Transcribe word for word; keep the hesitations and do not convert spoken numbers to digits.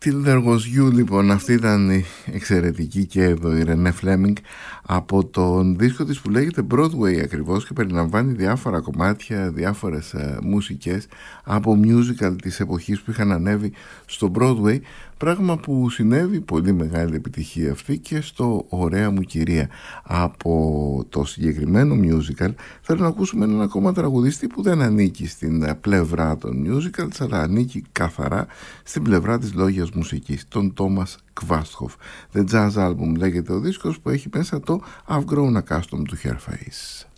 Till There Was You, λοιπόν, αυτή ήταν η εξαιρετική και εδώ η Ρενέ Φλέμινγκ από τον δίσκο της που λέγεται Broadway ακριβώς και περιλαμβάνει διάφορα κομμάτια, διάφορες ε, μουσικές από musical της εποχής που είχαν ανέβει στο Broadway, πράγμα που συνέβη, πολύ μεγάλη επιτυχία αυτή, και στο Ωραία μου κυρία. Από το συγκεκριμένο musical θέλω να ακούσουμε έναν ακόμα τραγουδιστή που δεν ανήκει στην πλευρά των musicals, αλλά ανήκει καθαρά στην πλευρά της λόγιας μουσικής, τον Τόμας Κβάστχοφ. The Jazz Album λέγεται ο δίσκος, που έχει μέσα το I've Grown Accustomed to Her Face.